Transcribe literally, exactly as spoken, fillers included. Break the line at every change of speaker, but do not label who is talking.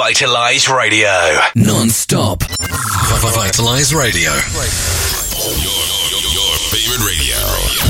Vitalize Radio. Non-stop. Vitalize Radio.
Your, your, your favorite radio.